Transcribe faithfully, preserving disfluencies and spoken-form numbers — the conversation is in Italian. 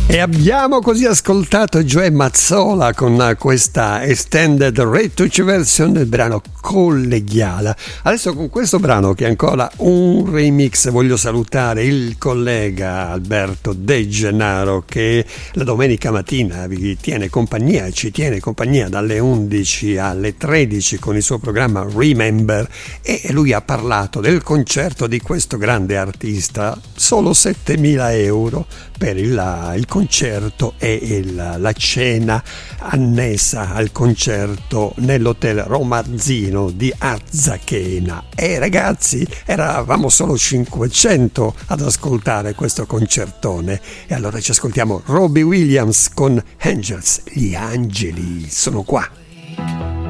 E abbiamo così ascoltato Joe Mazzola con questa extended retouch version del brano Collegiala. Adesso con questo brano, che è ancora un remix, voglio salutare il collega Alberto De Gennaro, che la domenica mattina vi tiene compagnia, ci tiene compagnia dalle undici alle tredici con il suo programma Remember, e lui ha parlato del concerto di questo grande artista. Solo settemila euro per il, il concerto e il, la cena annessa al concerto nell'hotel Romazzino di Arzachena. E ragazzi, eravamo solo cinquecento ad ascoltare questo concertone, e allora ci ascoltiamo Robbie Williams con Angels. Gli angeli sono qua.